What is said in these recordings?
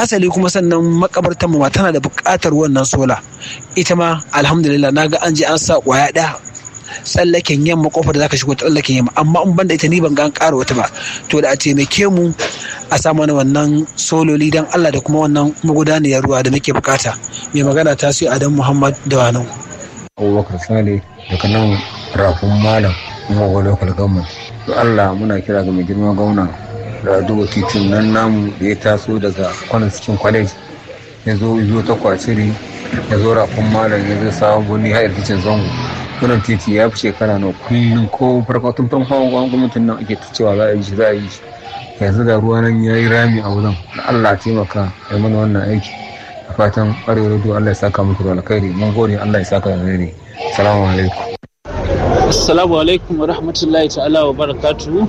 hasali kuma sannan makabartar mu ma tana da buƙatar wannan sola ita ma alhamdulillah naga an je an sa ƙwaya ɗaya tsallaken yamma kofar da zaka shigo tsallaken yamma, amma in banda ita ni ban ga an ƙara wata ba. To da a taimake mu a sa mana wannan sololi dan Allah da kuma wannan magudaniyar ruwa da muke bukata. Mai magana ta sai Adam Muhammad Dawanau. Abubakar Sale daga nan rafin malam kuma wa local government. To Allah muna kira ga mai girma gwamna da duba titin nan namu da ya taso daga kwanan cikin college ya zo ta kwaciri ya zo rafin malam ya zo sabon birni har titin zango. Wannan titi ya fi shekara na kullum ko farkon hawan gwamnatin nan ake cewa za a yi shi yanzu da ruwa nan ya yi rami a wurin da Allah taimaka ya mana wannan aiki a fatan arewa radio Allah ya saka muku da alkhairi mun gode Allah ya saka da alkhairi. Assalamu alaikum wa rahmatullahi ta'ala wa barakatuhu.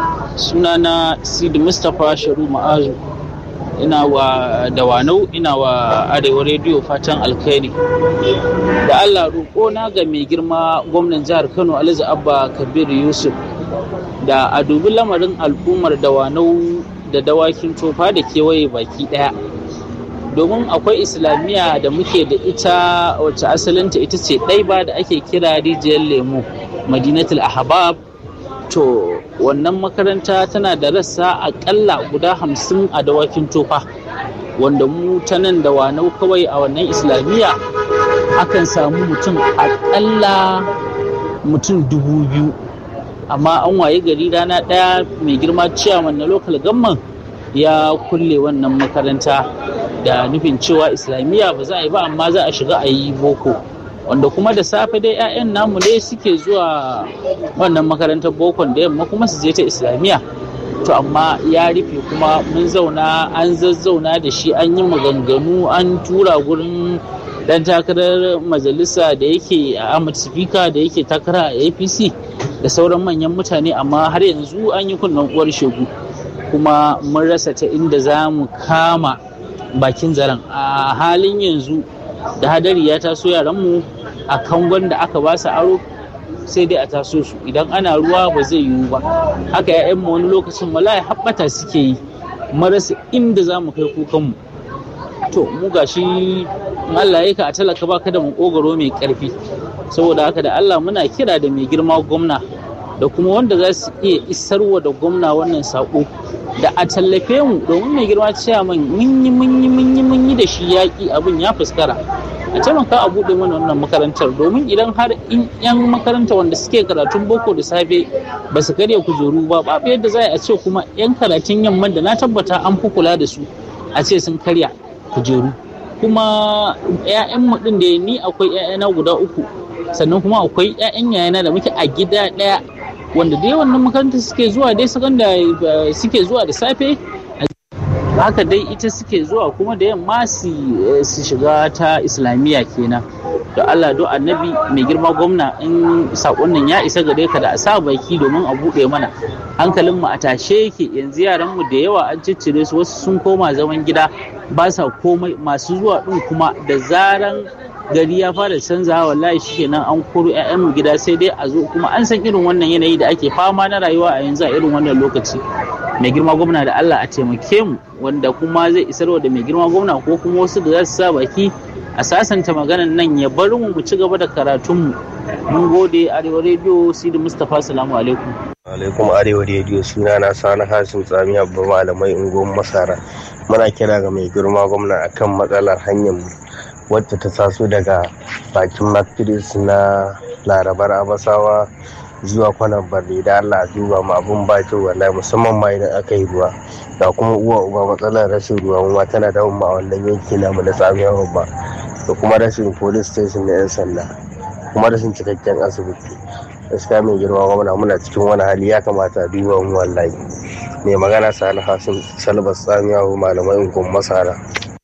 Sunana Sidi Mustapha Sharu Ma'azu, ina wa Dawanau, ina wa Arewa Radio fatan alkhairi. Da Allah roƙo na ga mai girma gwamnan jihar Kano Alhaji Abba Kabir Yusuf da a dubi lamarin al'ummar Dawanau da dawakin tofa da kewaye baki ɗaya. Domin akwai islamiyya da muke da ita wacce asalinta ita ce ɗaiba da ake kira rijiyar lemo Madinatul Ahbab. To wannan makaranta tana da rassa akalla guda 50 a dawakin tofa, wanda mu ta nan da Wanau kawai a wannan islamiyya akan samu mutum akalla mutum 2000, amma an waye gari rana ɗaya mai girma ciyaman na local government ya kulle wannan makaranta da nufin cewa islamiyya ba za a yi ba amma za a shiga a yi boko, wanda kuma da safe dai 'ya'yan namu dai suke zuwa wannan makarantar bokon da yamma kuma su je ta islamiyya. To amma ya rufe kuma mun zauna an zazzauna da shi an yi maganganu an tura gurin dan takarar majalisa da yake a Ahmad Sifika da yake takara a APC da sauran manyan mutane, amma har yanzu an yi kunnen uwar shegu kuma mun rasa ta inda za mu kama bakin zaren. A halin yanzu da hadari ya taso yaranmu a kangon da aka ba su aro sai dai a taso su, idan ana ruwa ba zai yiwu ba. Haka ya'yanmu wani lokacin wallahi haɓata suke yi, marasa inda za mu kai kukanmu. To mu gashi in Allah ya ka a talaka baka da makogaro mai ƙarfi, saboda haka da Allah muna kira da mai girma gwamna da kuma wanda za su iya isarwa da gwamna wannan saƙo da a tallafe mu, domin mai girma ciyaman mun yi da shi yaƙi abin ya fuskara. A taimaka a buɗe mana wannan makarantar, domin idan har in 'yan makaranta wanda suke karatun boko da safe ba su karya kujeru ba, babu yadda za a ce kuma 'yan karatun yamman da na tabbata an fi kula da su a ce sun karya kujeru. Kuma 'ya'yanmu ɗin da ni akwai 'ya'yana guda 3, sannan kuma akwai 'ya'yan yayana da muke a gida ɗaya wanda dai wannan makarantar suke zuwa dai sakandare suke zuwa da safe, haka dai ita suke zuwa kuma da yamma su shiga ta islamiyya kenan. Da Allah do annabi mai girma gwamna in sakon nan ya isa gare ka da a sa baki domin a buɗe mana. Hankalin mu a tashe yake, yanzu yaran mu da yawa an ciccire su, wasu sun koma zaman gida ba sa komai, masu zuwa din kuma da zaran gari ya fara canzawa wallahi shikenan an koro 'ya'yanmu gida, sai dai a zo kuma an san irin wannan yanayi da ake fama na rayuwa a yanzu a irin wannan lokaci. Mai girma gwamna da Allah a taimake mu, wanda kuma zai isarwa da mai girma gwamna ko kuma wasu da za su sa baki a sasanta maganan nan ya bar mu ci gaba da karatunmu. Mun gode. Arewa Radio, Sidi Mustapha, salamu alaikum. Alaikum Arewa Radio, suna na Sani Hasim Tsami Abba Malamai Unguwar Masara. Muna kira ga mai girma gwamna akan matsalar hanyar mu wadda ta taso daga bakin Makfiris na Larabar Abasawa zuwa kwanan Barde, da Allah duba mu abun ba kyau wallahi, musamman ma idan aka yi ruwa. Da kuma uba matsalar rashin ruwa ma tana damun mu a wannan yanki namu da Tsamiya Babba, da kuma rashin police station na 'yan sanda, kuma rashin cikakken asibiti. Gaskiya mai girma gwamna muna cikin wani hali, ya kamata a duba mu wallahi. Mai magana Sani Hasim Salbas Tsamiya Malamai Unguwar Masara.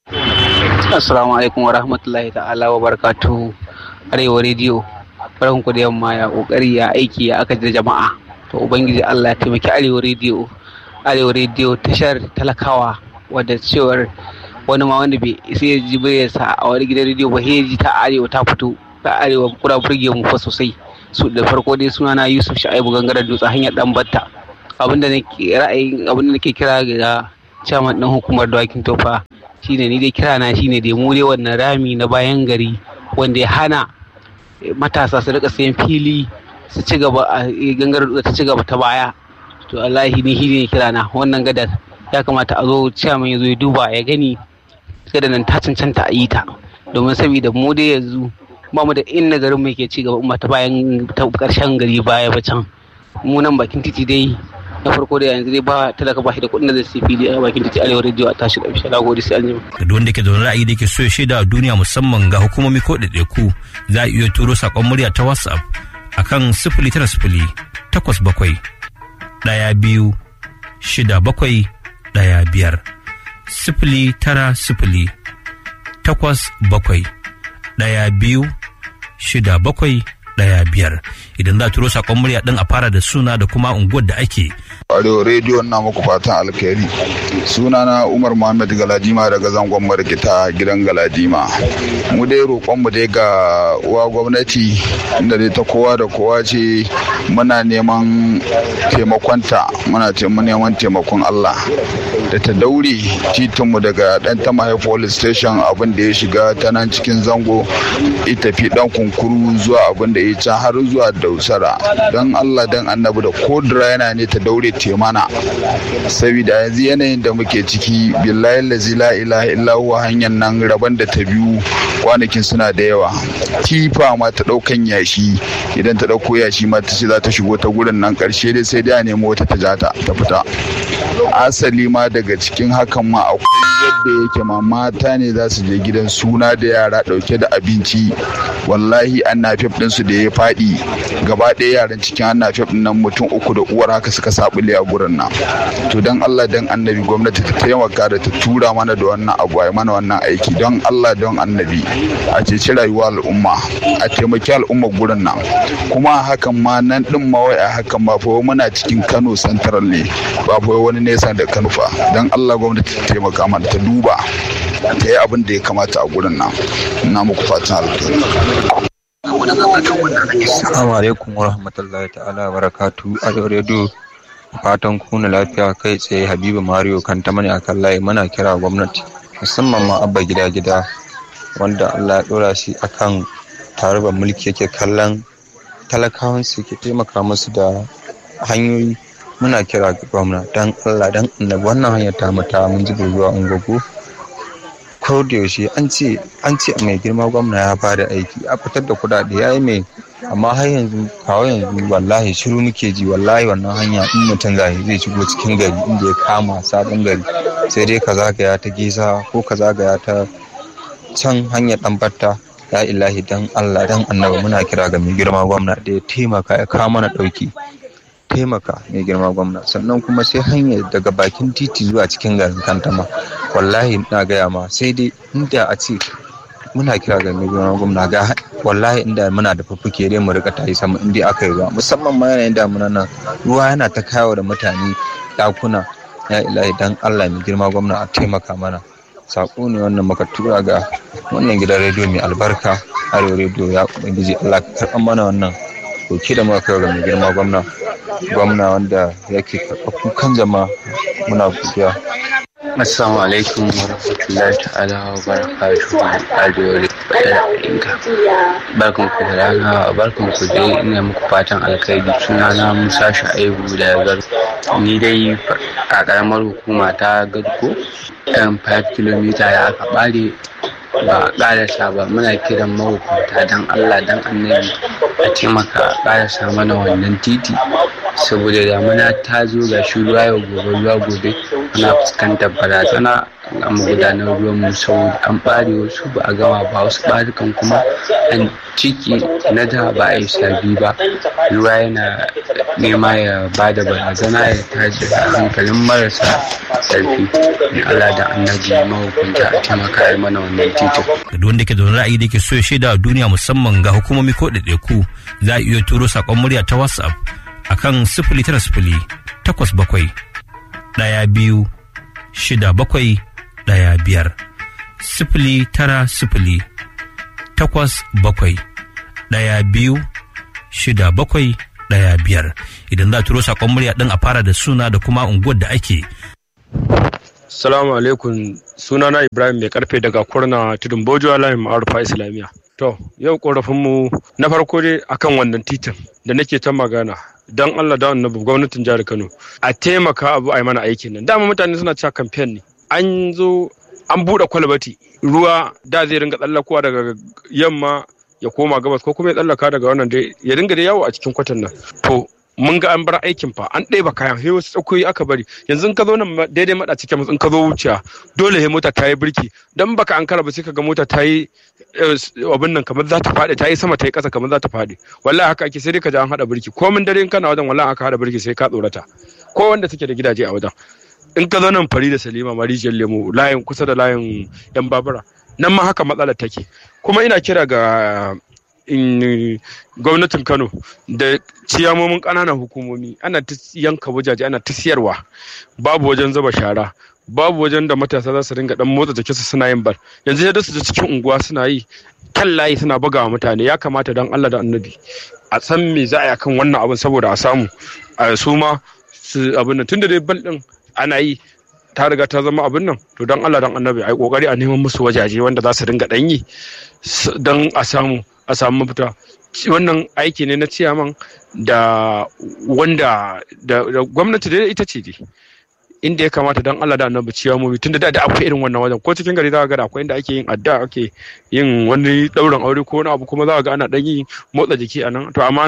Assalamu alaikum wa rahmatullahi ta'ala wa barakatuhu. Arewa Radio, barkan ku da yamma, ya kokari, ya aiki, ya aka da jama'a. To ubangiji Allah ya taimaki Arewa Radio. Arewa Radio tashar talakawa, wadda cewar wani ma wanda bai sai ya ji bayyarsa a wani gidan radio ba, ji ta Arewa ta fito, ta Arewa kura burge mu fa sosai. Su da farko dai sunana Yusuf Sha'ibu Gangaren Dutse, hanyar Dan Batta. Abinda nake kira ga chairman ɗin hukumar dawakin tofa shine ni dai kirana shine dai mu dai wannan rami na bayan gari wanda ya hana matasa su rika sayan fili su ci gaba a gangar ta ci gaba ta baya. To wallahi ni shine kirana, wannan gadar ya kamata a zo chairman ya zo ya duba ya gani gadar nan ta cancanta a yi ta, domin saboda mu dai yanzu ba mu da inda garin mu yake ci gaba in ba ta bayan ta karshen gari baya ba can. Mu nan bakin titi dai na farko da yanzu dai ba talaka ba shi da kuɗin da zai sai fili a bakin titi Arewa Radio a tashi da bisha gode sai an jima. Da wanda ke da wani ra'ayi da ke so ya shaida a duniya musamman ga hukumomi ko ɗaiɗaiku za a iya turo saƙon murya ta WhatsApp akan 090 87 12 67 15 090 87 12 67 15. Idan za a turo sakon murya din a fara da suna da kuma unguwar da ake. Arewa rediyo na muku fatan alkhairi. Sunana Umar Muhammad Galadima daga zangon Markita gidan Galadima. Mu dai roƙon mu dai ga uwa gwamnati inda dai ta kowa da kowa ce, muna neman taimakonta, muna neman taimakon Allah da ta daure titinmu daga dan Tamaye police station abin da ya shiga ta nan cikin zango ita fi dan kunkuru zuwa abin da ya ci har zuwa Dausara. Don Allah dan Annabi da kodira yana ne ta daure temana, saboda yanzu yanayin da muke ciki billahi la ilaha illa huwa hanyar nan raban da ta biyu kwanakin suna da yawa. Tifa ma ta daukan yashi, idan ta dauko yashi ma ta ce za ta shigo ta gurin nan, karshe dai sai dai a nemo wata ta jata ta fita. Asali ma daga cikin hakan ma akwai yadda yake ma mata ne za su je gidan suna da yara dauke da abinci, wallahi annafif din su da ya fadi gaba ɗaya yaran cikin annafif din nan mutum 3 da uwar haka suka sabule a gurin nan. To dan Allah dan Annabi gwamnati ta taimaka da ta tura mana da wannan abu, ai mana wannan aiki don Allah don Annabi, a ceci rayuwar al'umma, a taimaki al'ummar gurin nan. Kuma hakan ma nan din ma wai a hakan ma fa muna cikin Kano Central ne, ba fa wani nesa da Kano fa. Dan Allah gwamnati ta taimaka mana, ta duba ta yi abin da ya kamata a gurin nan. Ina muku fatan alheri. Assalamu alaikum wa rahmatullahi ta'ala wa barakatuhu. Arewa Radio fatan kuna lafiya, kai tsaye Habibu Mario Kanta mani akan layi. Muna kira gwamnati musamman ma abba gida wanda Allah ya dora shi akan tarabar mulki, yake kallon talakawan su, ke taimaka musu da hanyoyi. Muna kira ga gwamna dan Allah dan Annabi, wannan hanyar ta mata mun ji zuwa ungogo ko da yaushe an ce mai girma gwamna ya bada aiki, a fitar da kuɗaɗe yayi mai, amma har yanzu kawo yanzu wallahi shiru muke ji. Wallahi wannan hanya in mutum zai shigo cikin gari inda ya kama sabon gari sai dai ka zagaya ta Geza ko ka zagaya ta can hanyar dan batta. Ya ilahi dan Allah dan Annabi muna kira ga mai girma gwamna da ya taimaka ya kawo mana dauki, taimaka mai girma gwamna. Sannan kuma sai hanyar daga bakin titi zuwa cikin garin Kantama, wallahi na gaya ma sai dai inda a ce muna kira ga mai girma gwamna ga wallahi inda muna da fuffuke dai mu rika tayi sama inda aka yi ruwa, musamman ma yanayin damuna nan ruwa yana ta kawo da mutane dakuna. Ya ilahi dan Allah mai girma gwamna a taimaka mana. Sako ne wannan muka tura ga wannan gidan rediyo mai albarka Arewa Radio. Ya ubangiji Allah ka karɓa mana wannan koki da muka kai ga mai girma gwamna wanda yake karɓa kukan jama'a. Muna godiya. Assalamu alaikum wa rahmatullahi ta'ala wa barakatuhu. Arewa Radio barkan ku da rana, barkan ku dai, ina muku fatan alkhairi. Sunana Musa Sha'ibu da Garu. Ni dai a karamar hukuma ta Gadko 5 km da aka bare ba a ƙarasa ba. Muna kiran mahukunta don Allah don Annabi a taimaka a ƙarasa mana wannan titi, saboda damuna ta zo ga shi ruwa gobe muna fuskantar barazana a magudanar ruwan mu, saboda an ɓare wasu ba a gama ba, wasu ɓarukan kuma an ciki na da ba a yi sabi ba. Ruwa yana nema ya ba da barazana, ya tashi da hankalin marasa ƙarfi. Allah da Annabi mahukunta a taimaka ya mana wannan titin. Da wanda ke da wani ra'ayi da ke so ya shaida a duniya musamman ga hukumomi ko ɗaiɗaiku za a iya turo saƙon murya ta WhatsApp akan 090 87 12 67 15 090 87 12 67 15. Idan za a turo saƙon murya ɗin a fara da suna da kuma unguwar da ake. Salamu alaikum, sunana Ibrahim mai karfe daga Kurna Tudun Bojuwa layin Ma'arufa Islamiyya. To, yau korafinmu na farko dai akan wannan titin da nake ta magana. Don Allah da annabi gwamnatin jihar Kano a taimaka abu a yi mana aikin nan. Dama mutane suna cewa kamfen ne. An zo an buɗe kwalbati, ruwa da zai ringa tsallakowa daga yamma ya koma gabas ko kuma ya tsallaka daga wannan dai ya dinga da yawo a cikin kwatan nan. To, mun ga an bar aikin fa an ɗeba kayan sai wasu tsakoyi aka bari yanzu in ka zo nan daidai maɗa cikin in ka zo wuciya dole sai mota ta yi birki dan baka an kara ba sai ka ga mota ta yi abin nan kamar za ta faɗi ta yi sama ta yi ƙasa kamar za ta faɗi wallahi haka ake sai dai ka ji an haɗa birki ko min dare in kana wajen wallahi aka haɗa birki sai ka tsorata ko wanda take da gidaje a wajen in ka zo nan fari da Salima Marijiyar Lemo layin kusa da layin yan babura nan ma haka matsalar take kuma ina kira ga gwamnatin Kano da ciyamomin ƙananan hukumomi ana ta yanka wajaje ana ta siyarwa babu wajen zuba shara babu wajen da matasa za su ringa dan motsa jikinsu suna yin bar yanzu da su je cikin unguwa suna yi kan layi suna bugawa mutane ya kamata dan Allah da Annabi a san me za a yi kan wannan abin saboda a samu a su ma su abin nan tunda dai bal din ana yi ta riga ta zama abin nan to dan Allah dan Annabi ai kokari a neman musu wajaje wanda za su ringa dan yi dan a samu mafita wannan aiki ne na ciyaman da wanda da gwamnati da ita ce dai inda ya kamata don Allah da annabi ciyamomi tunda da akwai irin wannan wajen ko cikin gari za ga da akwai inda ake yin adda ake yin wani ɗaurin aure ko wani abu kuma za ga ana ɗan yi motsa jiki a nan to amma